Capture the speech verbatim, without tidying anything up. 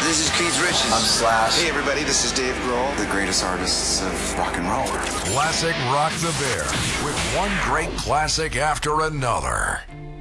this is Keith Richards. I'm Slash. Hey, everybody, this is Dave Grohl. The greatest artists of rock and roll. Classic Rock the Bear with one great classic after another.